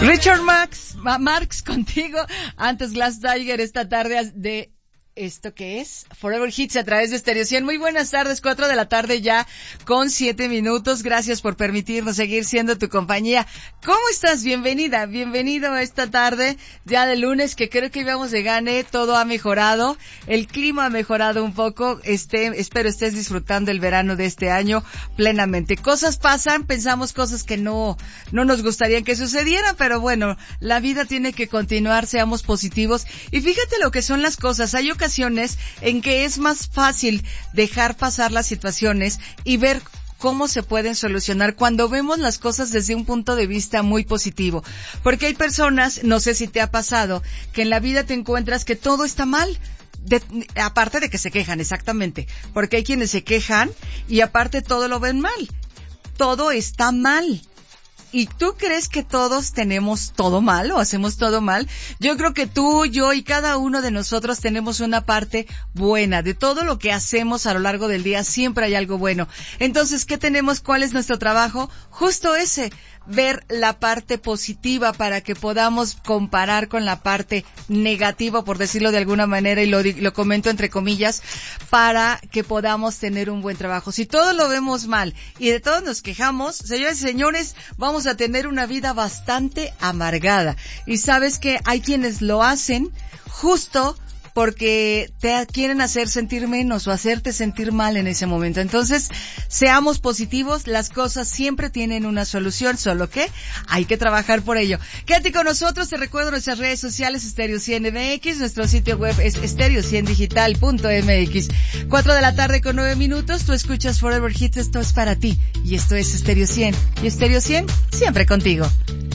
Richard Marx contigo. Antes Glass Tiger esta tarde de... ¿Esto qué es? Forever Hits a través de Stereo 100. Muy buenas tardes, 4 de la tarde ya con 7 minutos. Gracias por permitirnos seguir siendo tu compañía. ¿Cómo estás? Bienvenida, bienvenido a esta tarde ya de lunes, que creo que íbamos de gane. Todo ha mejorado, el clima ha mejorado un poco. Espero estés disfrutando el verano de este año plenamente. Cosas pasan, pensamos cosas que no nos gustaría que sucedieran, pero bueno, la vida tiene que continuar, seamos positivos. Y fíjate lo que son las cosas. Hay ocasiones en que es más fácil dejar pasar las situaciones y ver cómo se pueden solucionar cuando vemos las cosas desde un punto de vista muy positivo. Porque hay personas, no sé si te ha pasado, que en la vida te encuentras que todo está mal. Aparte de que se quejan, exactamente. Porque hay quienes se quejan y aparte todo lo ven mal. Todo está mal. ¿Y tú crees que todos tenemos todo mal o hacemos todo mal? Yo creo que tú, yo y cada uno de nosotros tenemos una parte buena. De todo lo que hacemos a lo largo del día siempre hay algo bueno. Entonces, ¿qué tenemos? ¿Cuál es nuestro trabajo? Justo ese, ver la parte positiva para que podamos comparar con la parte negativa, por decirlo de alguna manera, y lo comento entre comillas, para que podamos tener un buen trabajo. Si todo lo vemos mal y de todos nos quejamos, señores y señores, vamos a tener una vida bastante amargada. Y sabes que hay quienes lo hacen justo porque te quieren hacer sentir menos o hacerte sentir mal en ese momento. Entonces, seamos positivos, las cosas siempre tienen una solución, solo que hay que trabajar por ello. Quédate con nosotros, te recuerdo nuestras redes sociales, Stereo 100 MX, nuestro sitio web es stereo100digital.mx. 4 de la tarde con 9 minutos, tú escuchas Forever Hits, esto es para ti, y esto es Stereo 100, y Stereo 100 siempre contigo.